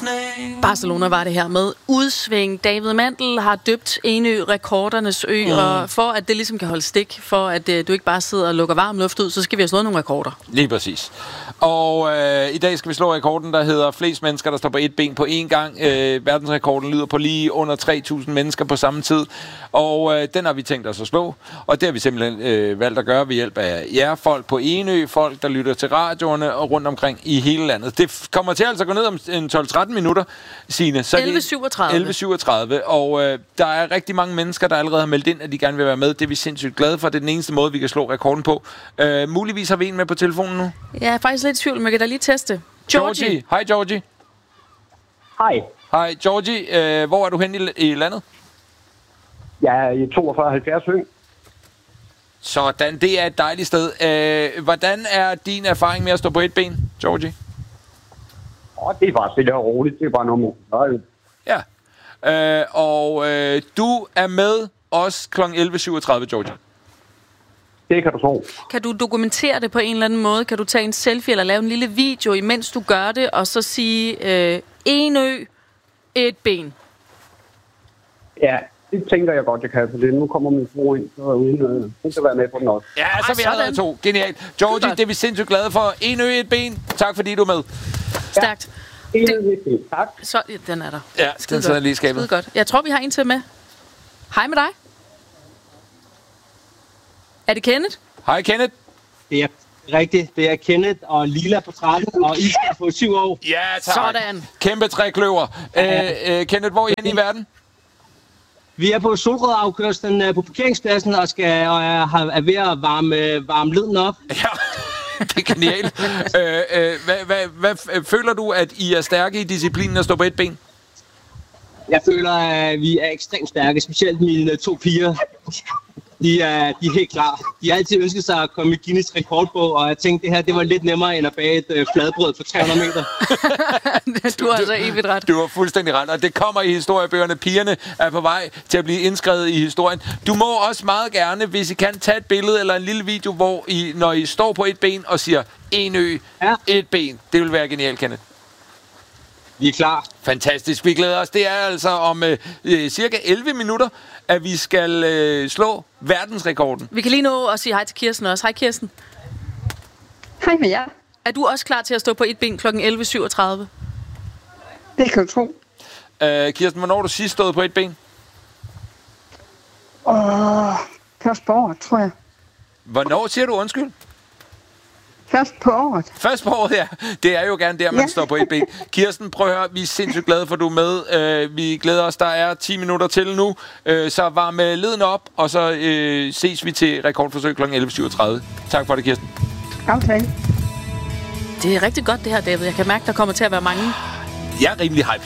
Barcelona var det her med udsving. David Mandel har døbt Enø rekordernes ø, og for at det ligesom kan holde stik, for at du ikke bare sidder og lukker varm luft ud, så skal vi have slået nogle rekorder. Lige præcis. Og i dag skal vi slå rekorden, der hedder flest mennesker, der står på et ben på én gang. Verdensrekorden lyder på lige under 3.000 mennesker på samme tid, og den har vi tænkt os at slå. Og det har vi simpelthen valgt at gøre ved hjælp af jer, folk på Enø, folk, der lytter til radioerne og rundt omkring i hele landet. Det kommer til altså at gå ned om en 12-13 minutter, Signe. 11.37. Og der er rigtig mange mennesker, der allerede har meldt ind, at de gerne vil være med. Det er vi sindssygt glade for. Det er den eneste måde, vi kan slå rekorden på. Muligvis har vi en med på telefonen nu. Jeg er faktisk lidt i tvivl, men jeg kan da lige teste. Georgie. Hej, Georgie. Hej. Hej, Georgie. Hvor er du henne i landet? Jeg er i 4270 Høng. Sådan, det er et dejligt sted. Hvordan er din erfaring med at stå på et ben, Georgie? Det er bare stille og roligt. Det er bare noget med. Ja. Du er med os kl. 11.37, Georgie. Det kan du tro. Kan du dokumentere det på en eller anden måde? Kan du tage en selfie eller lave en lille video, imens du gør det, og så sige, Enø, et ben? Ja, det tænker jeg godt, jeg kan, for nu kommer min bror ind, så hun skal være med på den også. Ja, så vi allerede to. Genialt. Georgie, det er vi sindssygt glade for. Enø, et ben. Tak fordi du er med. Stærkt. Tak. Så, den er der. Ja, den sidder lige i skabet. Skide godt. Jeg tror, vi har en til med. Hej med dig. Er det Kenneth? Hej, Kenneth. Det er rigtigt. Det er Kenneth og Lila på 13, og I skal på 7 år. Ja, tak. Sådan. Kæmpe trækløver. Kenneth, hvor er I henne i verden? Vi er på Solrød-afkørslen på parkeringspladsen og er ved at varme leden op. Ja, det er genialt. Hvad føler du, at I er stærke i disciplinen at stå på et ben? Jeg føler, at vi er ekstremt stærke, specielt mine 2 piger. De er helt klar. De har altid ønsket sig at komme i Guinness rekordbog, og jeg tænkte, det her det var lidt nemmere end at bage et fladbrød på 300 meter. Du har altså evigt ret. Du har fuldstændig ret, og det kommer i historiebøgerne. Pigerne er på vej til at blive indskrevet i historien. Du må også meget gerne, hvis I kan, tage et billede eller en lille video, hvor I, når I står på et ben og siger, Enø, et ben. Det vil være genialt, Kenneth. Vi er klar. Fantastisk, vi glæder os. Det er altså om cirka 11 minutter, at vi skal slå verdensrekorden. Vi kan lige nå at sige hej til Kirsten også. Hej Kirsten. Hej med jer. Er du også klar til at stå på et ben kl. 11.37? Det kan du tro. Kirsten, hvornår har du sidst stået på et ben? Først på året, tror jeg. Hvornår siger du undskyld? Først på året. Først på året, ja. Det er jo gerne der, man står på et ben. Kirsten, prøv at høre, vi er sindssygt glade for, at du er med. Vi glæder os, der er 10 minutter til nu. Så varm leden op, og så ses vi til rekordforsøg kl. 11.37. Tak for det, Kirsten. Okay. Det er rigtig godt det her, David. Jeg kan mærke, der kommer til at være mange. Jeg er rimelig hype.